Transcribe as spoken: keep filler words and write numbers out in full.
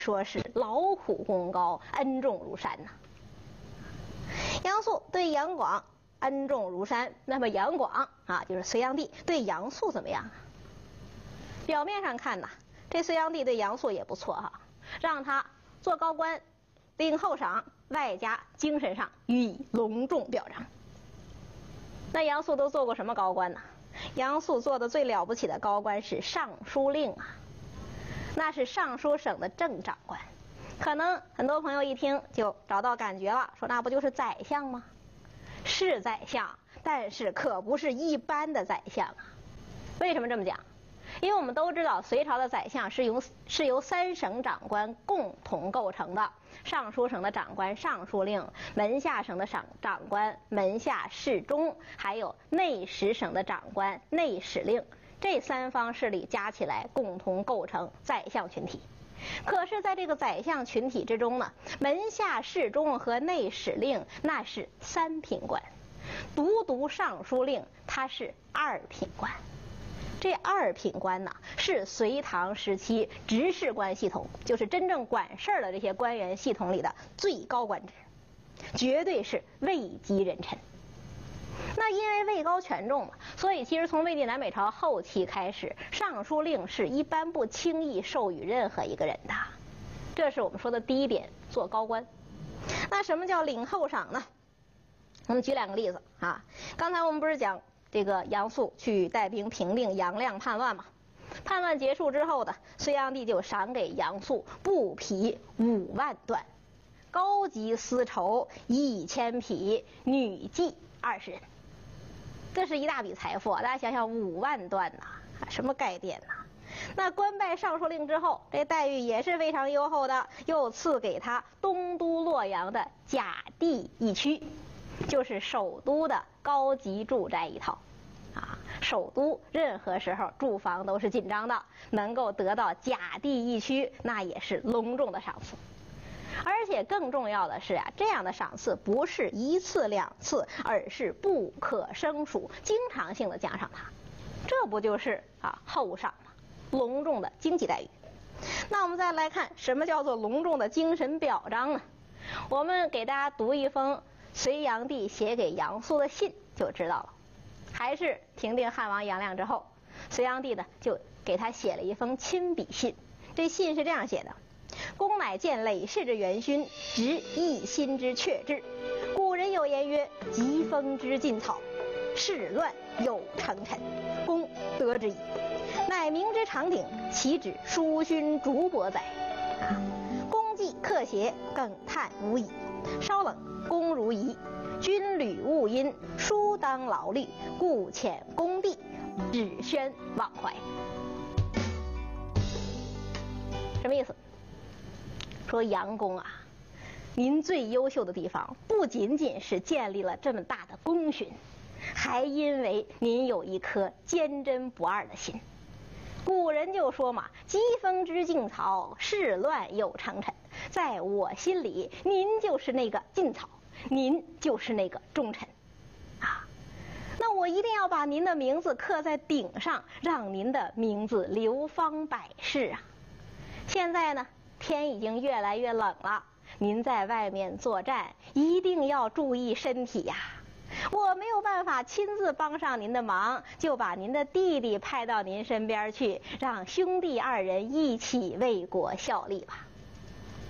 说是劳苦功高，恩重如山呐。杨素对杨广恩重如山，那么杨广啊，就是隋炀帝对杨素怎么样啊？表面上看呐，这隋炀帝对杨素也不错哈，让他做高官，领后赏，外加精神上予以隆重表彰。那杨素都做过什么高官呢？杨素做的最了不起的高官是尚书令啊，那是尚书省的正长官。可能很多朋友一听就找到感觉了，说那不就是宰相吗？是宰相，但是可不是一般的宰相啊。为什么这么讲？因为我们都知道隋朝的宰相是由是由三省长官共同构成的，尚书省的长官尚书令，门下省的长长官门下侍中，还有内史省的长官内史令，这三方势力加起来共同构成宰相群体。可是在这个宰相群体之中呢，门下侍中和内史令那是三品官，独独尚书令他是二品官。这二品官呢，是隋唐时期执事官系统，就是真正管事儿的这些官员系统里的最高官职，绝对是位极人臣。那因为位高权重嘛，所以其实从魏晋南北朝后期开始，尚书令是一般不轻易授予任何一个人的。这是我们说的第一点，做高官。那什么叫领后赏呢？我们举两个例子啊。刚才我们不是讲这个杨素去带兵平定杨亮叛乱嘛？叛乱结束之后的隋炀帝就赏给杨素布匹五万段，高级丝绸一千匹，女妓二十人。这是一大笔财富啊！大家想想，五万段呐、啊，什么概念呐、啊？那官拜尚书令之后，这待遇也是非常优厚的，又赐给他东都洛阳的甲地一区，就是首都的高级住宅一套啊。首都任何时候住房都是紧张的，能够得到甲地一区，那也是隆重的赏赐。而且更重要的是啊，这样的赏赐不是一次两次，而是不可胜数，经常性的奖赏他。这不就是啊厚赏吗？隆重的经济待遇。那我们再来看什么叫做隆重的精神表彰呢？我们给大家读一封隋炀帝写给杨素的信就知道了。还是平定汉王杨亮之后，隋炀帝呢就给他写了一封亲笔信。这信是这样写的：公乃见累世之元勋，执一心之确志。古人有言曰：疾风知劲草，事乱有成臣。公得之矣。乃明之长鼎，岂止书勋竹帛哉？啊，公既克协，耿叹无已。稍冷，公如仪。军旅务因，书当劳虑，故遣公弟，只宣忘怀。什么意思？说杨公啊，您最优秀的地方不仅仅是建立了这么大的功勋，还因为您有一颗坚贞不二的心。古人就说嘛，疾风知劲草，事乱有成臣。在我心里，您就是那个劲草，您就是那个忠臣啊。那我一定要把您的名字刻在鼎上，让您的名字流芳百世啊。现在呢，天已经越来越冷了，您在外面作战一定要注意身体呀。我没有办法亲自帮上您的忙，就把您的弟弟派到您身边去，让兄弟二人一起为国效力吧。